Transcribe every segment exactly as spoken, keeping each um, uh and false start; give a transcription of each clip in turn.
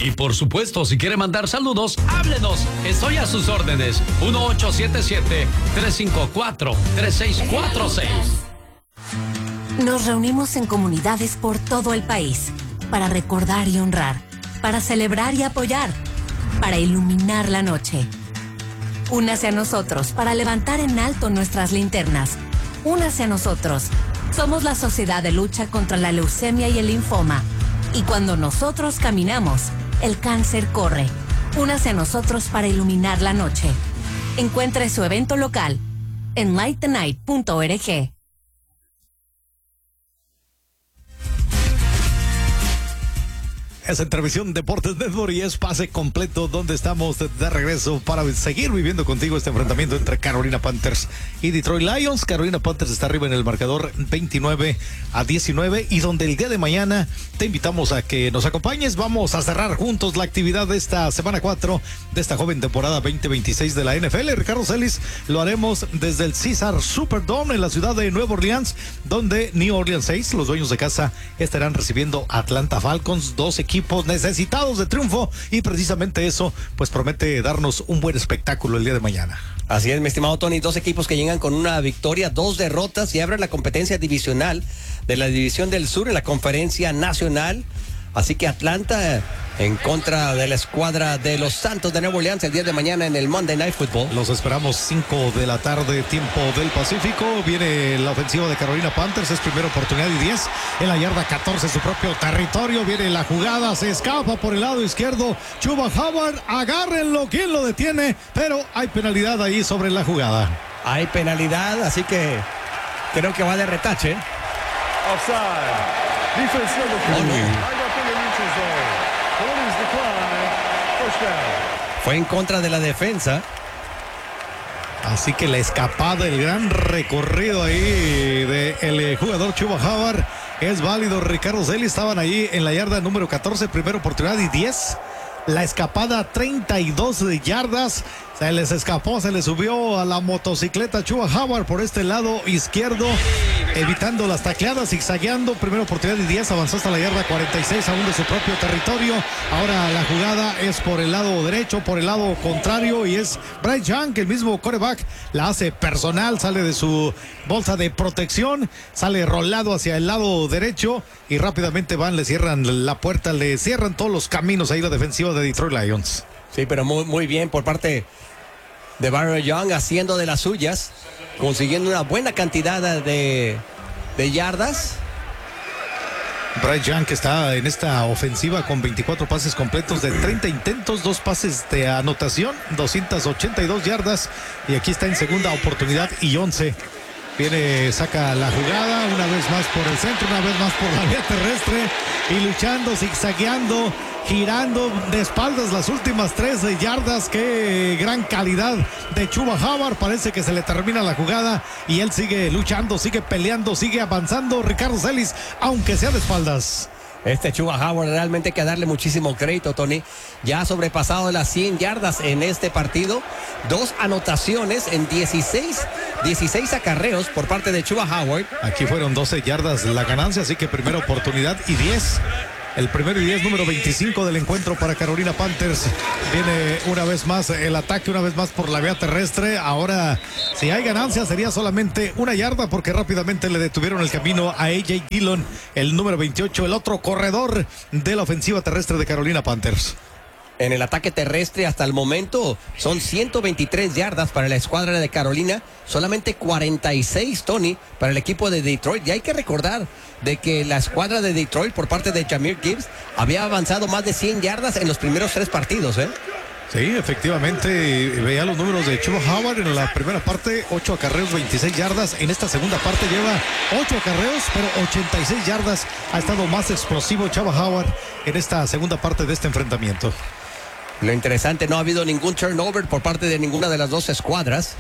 Y por supuesto, si quiere mandar saludos, háblenos. Estoy a sus órdenes. uno ocho siete siete, tres cinco cuatro, tres seis cuatro seis. Nos reunimos en comunidades por todo el país para recordar y honrar, para celebrar y apoyar, para iluminar la noche. Únase a nosotros para levantar en alto nuestras linternas. Únase a nosotros. Somos la Sociedad de Lucha contra la Leucemia y el Linfoma. Y cuando nosotros caminamos, el cáncer corre. Únase a nosotros para iluminar la noche. Encuentre su evento local en light the night punto org. Es en Televisión Deportes Network y es pase completo donde estamos de regreso para seguir viviendo contigo este enfrentamiento entre Carolina Panthers y Detroit Lions. Carolina Panthers está arriba en el marcador veintinueve a diecinueve y donde el día de mañana te invitamos a que nos acompañes. Vamos a cerrar juntos la actividad de esta semana cuatro de esta joven temporada veinte veintiséis de la N F L. Ricardo Celis, lo haremos desde el Caesars Superdome en la ciudad de Nueva Orleans, donde New Orleans seis, los dueños de casa, estarán recibiendo Atlanta Falcons, dos equipos necesitados de triunfo, y precisamente eso pues promete darnos un buen espectáculo el día de mañana. Así es, mi estimado Tony, dos equipos que llegan con una victoria, dos derrotas y abren la competencia divisional de la División del Sur en la Conferencia Nacional. Así que Atlanta en contra de la escuadra de los Santos de Nueva Orleans el día de mañana en el Monday Night Football. Los esperamos cinco de la tarde, tiempo del Pacífico. Viene la ofensiva de Carolina Panthers, es primera oportunidad y diez. En la yarda catorce, su propio territorio. Viene la jugada, se escapa por el lado izquierdo Chuba Hubbard. Agárrenlo, ¿quién lo detiene? Pero hay penalidad ahí sobre la jugada. Hay penalidad, así que creo que va de retache. Offside. Defense Oh, no. Fue en contra de la defensa. Así que la escapada, el gran recorrido ahí del jugador Chuba Hubbard es válido. Ricardo Celis, estaban ahí en la yarda número catorce, primera oportunidad y diez. La escapada, treinta y dos yardas. Se les escapó, se les subió a la motocicleta Chuba Hubbard por este lado izquierdo, evitando las tacleadas, zigzagueando. Primera oportunidad y diez, avanzó hasta la yarda cuarenta y seis, aún de su propio territorio. Ahora la jugada es por el lado derecho, por el lado contrario, y es Bryce Young, el mismo quarterback, la hace personal, sale de su bolsa de protección, sale rolado hacia el lado derecho y rápidamente van, le cierran la puerta, le cierran todos los caminos ahí la defensiva de Detroit Lions. Sí, pero muy, muy bien por parte de Bryce Young, haciendo de las suyas, consiguiendo una buena cantidad de, de yardas. Bryce Young, que está en esta ofensiva con veinticuatro pases completos de treinta intentos, dos pases de anotación, doscientas ochenta y dos yardas, y aquí está en segunda oportunidad y once. Viene, saca la jugada, una vez más por el centro, una vez más por la vía terrestre, y luchando, zigzagueando, girando de espaldas las últimas tres yardas. Qué gran calidad de Chuba Hubbard. Parece que se le termina la jugada y él sigue luchando, sigue peleando, sigue avanzando. Ricardo Celis, aunque sea de espaldas. Este Chuba Hubbard realmente hay que darle muchísimo crédito, Tony. Ya ha sobrepasado las cien yardas en este partido. Dos anotaciones en dieciséis, dieciséis acarreos por parte de Chuba Hubbard. Aquí fueron doce yardas la ganancia, así que primera oportunidad y diez. El primero y diez, número veinticinco del encuentro para Carolina Panthers. Viene una vez más el ataque, una vez más por la vía terrestre. Ahora, si hay ganancia, sería solamente una yarda, porque rápidamente le detuvieron el camino a A J Dillon, el número veintiocho, el otro corredor de la ofensiva terrestre de Carolina Panthers. En el ataque terrestre hasta el momento son ciento veintitrés yardas para la escuadra de Carolina, solamente cuarenta y seis, Tony, para el equipo de Detroit. Y hay que recordar de que la escuadra de Detroit por parte de Jahmyr Gibbs había avanzado más de cien yardas en los primeros tres partidos, ¿eh? Sí, efectivamente, veía los números de Chuba Hubbard en la primera parte, ocho acarreos, veintiséis yardas. En esta segunda parte lleva ocho acarreos, pero ochenta y seis yardas. Ha estado más explosivo Chuba Hubbard en esta segunda parte de este enfrentamiento. Lo interesante, no ha habido ningún turnover por parte de ninguna de las dos escuadras.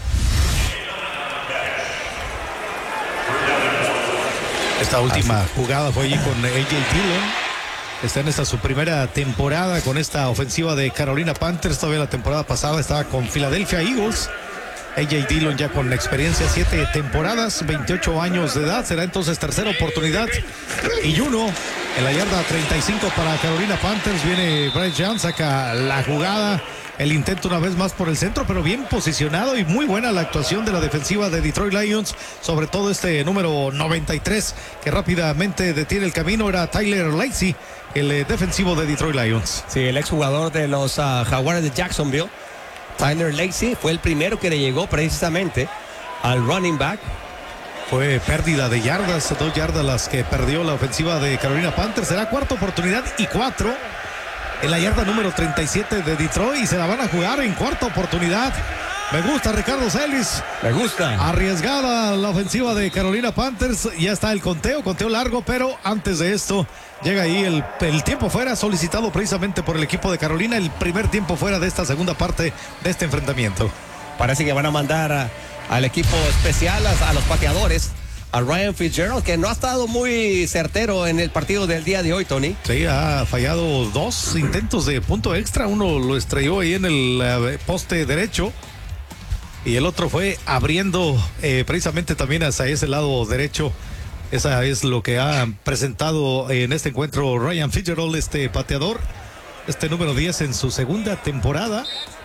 Esta última jugada fue allí con A J Dillon. Está en esta su primera temporada con esta ofensiva de Carolina Panthers. Todavía la temporada pasada estaba con Philadelphia Eagles. A J Dillon ya con experiencia, siete temporadas, veintiocho años de edad. Será entonces tercera oportunidad y uno En la yarda treinta y cinco para Carolina Panthers viene Bryce Young, saca la jugada. El intento una vez más por el centro, pero bien posicionado y muy buena la actuación de la defensiva de Detroit Lions, sobre todo este número noventa y tres que rápidamente detiene el camino, era Tyler Lacy, el eh, defensivo de Detroit Lions. Sí, el exjugador de los uh, Jaguares de Jacksonville, Tyler Lacy, fue el primero que le llegó precisamente al running back. Fue pérdida de yardas, dos yardas las que perdió la ofensiva de Carolina Panthers. Será cuarta oportunidad y cuatro. En la yarda número treinta y siete de Detroit y se la van a jugar en cuarta oportunidad. Me gusta Ricardo Celis. Me gusta. Arriesgada la ofensiva de Carolina Panthers. Ya está el conteo, conteo largo, pero antes de esto llega ahí el, el tiempo fuera solicitado precisamente por el equipo de Carolina. El primer tiempo fuera de esta segunda parte de este enfrentamiento. Parece que van a mandar a, al equipo especial, a, a los pateadores, a Ryan Fitzgerald, que no ha estado muy certero en el partido del día de hoy, Tony. Sí, ha fallado dos intentos de punto extra. Uno lo estrelló ahí en el uh, poste derecho y el otro fue abriendo eh, precisamente también hacia ese lado derecho. Esa es lo que ha presentado en este encuentro Ryan Fitzgerald, este pateador, este número diez en su segunda temporada.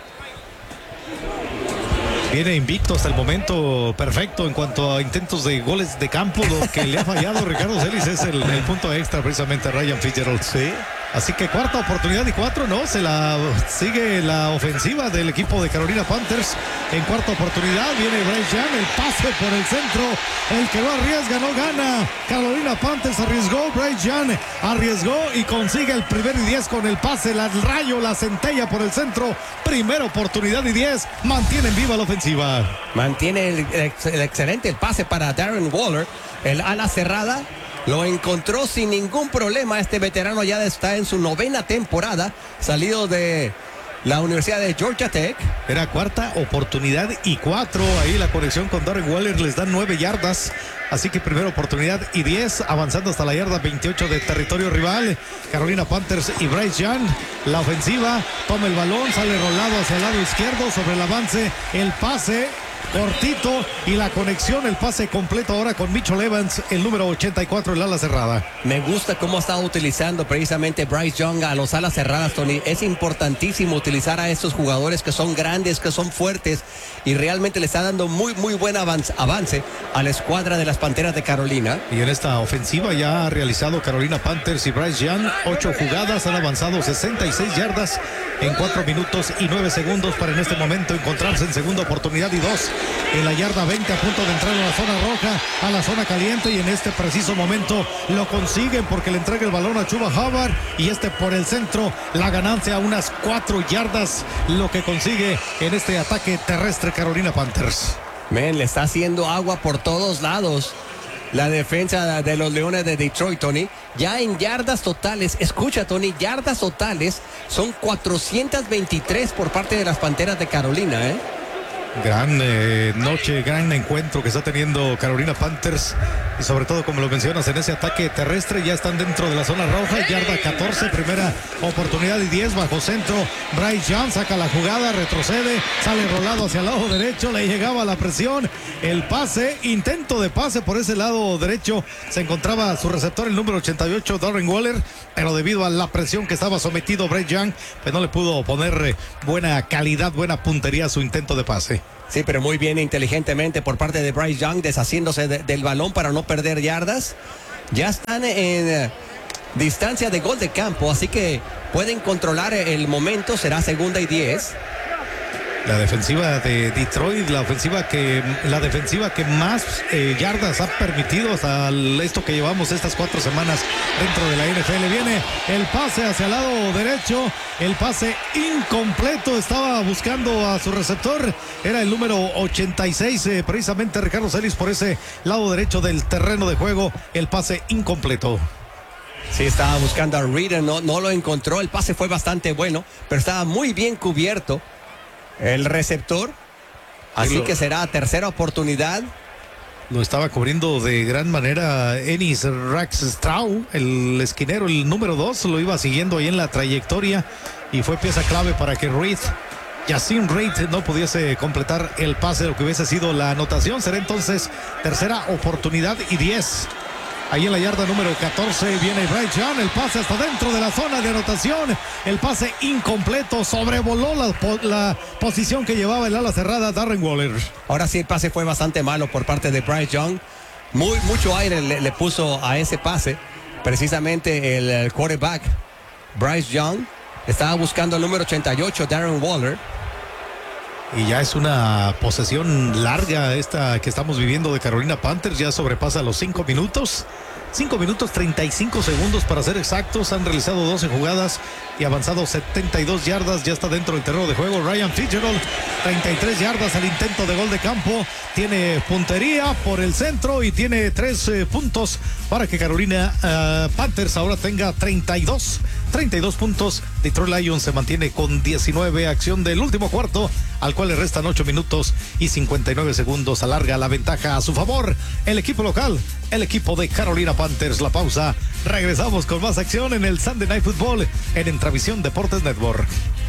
Viene invicto hasta el momento, perfecto en cuanto a intentos de goles de campo. Lo que le ha fallado Ricardo Celis es el, el punto extra precisamente a Ryan Fitzgerald. Sí. Así que cuarta oportunidad y cuatro, ¿no? Se la sigue la ofensiva del equipo de Carolina Panthers. En cuarta oportunidad viene Bryce Young, el pase por el centro. El que no arriesga no gana. Carolina Panthers arriesgó, Bryce Young arriesgó y consigue el primer y diez con el pase. El rayo, la centella por el centro. Primera oportunidad y diez. Mantienen viva la ofensiva. Mantiene el, el, el excelente el pase para Darren Waller. El ala cerrada. Lo encontró sin ningún problema. Este veterano ya está en su novena temporada, salido de la Universidad de Georgia Tech. Era cuarta oportunidad y cuatro. Ahí la conexión con Darren Waller les da nueve yardas. Así que primera oportunidad y diez, avanzando hasta la yarda veintiocho de territorio rival. Carolina Panthers y Bryce Young. La ofensiva toma el balón, sale rolado hacia el lado izquierdo sobre el avance. El pase cortito y la conexión, el pase completo ahora con Mitchell Evans, el número ochenta y cuatro, el ala cerrada. Me gusta cómo ha estado utilizando precisamente Bryce Young a los alas cerradas, Tony. Es importantísimo utilizar a estos jugadores que son grandes, que son fuertes y realmente le está dando muy, muy buen avance, avance a la escuadra de las Panteras de Carolina. Y en esta ofensiva ya ha realizado Carolina Panthers y Bryce Young ocho jugadas, han avanzado sesenta y seis yardas en cuatro minutos y nueve segundos para en este momento encontrarse en segunda oportunidad y dos. En la yarda veinte, a punto de entrar a la zona roja, a la zona caliente, y en este preciso momento lo consiguen porque le entrega el balón a Chuba Hubbard y este por el centro, la ganancia a unas cuatro yardas, lo que consigue en este ataque terrestre Carolina Panthers. Men, le está haciendo agua por todos lados la defensa de los Leones de Detroit, Tony. Ya en yardas totales, escucha, Tony, yardas totales son cuatrocientas veintitrés por parte de las Panteras de Carolina, ¿eh? Gran eh, noche, gran encuentro que está teniendo Carolina Panthers y sobre todo, como lo mencionas, en ese ataque terrestre ya están dentro de la zona roja, yarda catorce, primera oportunidad y diez, bajo centro. Bryce Young saca la jugada, retrocede, sale rolado hacia el lado derecho, le llegaba la presión, el pase, intento de pase por ese lado derecho, se encontraba su receptor, el número ochenta y ocho, Darren Waller, pero debido a la presión que estaba sometido Bryce Young, pues no le pudo poner eh, buena calidad, buena puntería a su intento de pase. Sí, pero muy bien, inteligentemente por parte de Bryce Young, deshaciéndose de, del balón para no perder yardas. Ya están en eh, distancia de gol de campo, así que pueden controlar el momento, será segunda y diez. La defensiva de Detroit, la ofensiva que, la defensiva que más eh, yardas ha permitido hasta el, esto que llevamos estas cuatro semanas dentro de la N F L. Viene el pase hacia el lado derecho, el pase incompleto, estaba buscando a su receptor, era el número ochenta y seis, eh, precisamente Ricardo Celis por ese lado derecho del terreno de juego, el pase incompleto. Sí, estaba buscando a Reader, no, no lo encontró, el pase fue bastante bueno, pero estaba muy bien cubierto el receptor, así lo, que será tercera oportunidad. Lo estaba cubriendo de gran manera Ennis Rackstraw, el esquinero, el número dos, lo iba siguiendo ahí en la trayectoria y fue pieza clave para que Reed, Yasin Reed, no pudiese completar el pase, lo que hubiese sido la anotación. Será entonces tercera oportunidad y diez. Ahí en la yarda número catorce viene Bryce Young, el pase hasta dentro de la zona de anotación, el pase incompleto, sobrevoló la, la posición que llevaba el ala cerrada Darren Waller. Ahora sí el pase fue bastante malo por parte de Bryce Young, Muy, mucho aire le, le puso a ese pase, precisamente el, el quarterback Bryce Young estaba buscando el número ochenta y ocho, Darren Waller. Y ya es una posesión larga esta que estamos viviendo de Carolina Panthers, ya sobrepasa los cinco minutos. cinco minutos treinta y cinco segundos para ser exactos. Han realizado doce jugadas y avanzado setenta y dos yardas. Ya está dentro del terreno de juego Ryan Fitzgerald, treinta y tres yardas al intento de gol de campo. Tiene puntería por el centro y tiene tres eh, puntos para que Carolina uh, Panthers ahora tenga treinta y dos puntos. Detroit Lions se mantiene con diecinueve. Acción del último cuarto, al cual le restan ocho minutos y cincuenta y nueve segundos. Alarga la ventaja a su favor el equipo local, el equipo de Carolina Panthers. La pausa, regresamos con más acción en el Sunday Night Football en Entravisión Deportes Network.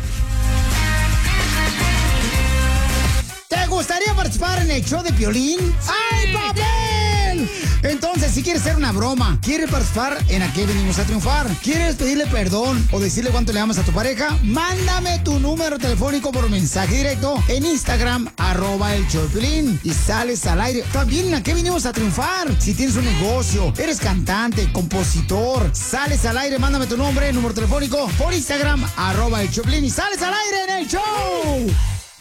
¿Te gustaría participar en el show de Piolín? ¡Ay, papel! Entonces, si quieres hacer una broma, quieres participar en ¿A qué venimos a triunfar? ¿Quieres pedirle perdón o decirle cuánto le amas a tu pareja? Mándame tu número telefónico por mensaje directo en Instagram, arroba el show de Piolín, y sales al aire. También ¿A qué venimos a triunfar? Si tienes un negocio, eres cantante, compositor, sales al aire, mándame tu nombre, número telefónico por Instagram, arroba el show de Piolín, y sales al aire en el show.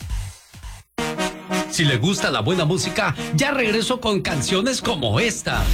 Si le gusta la buena música, ya regreso con canciones como esta.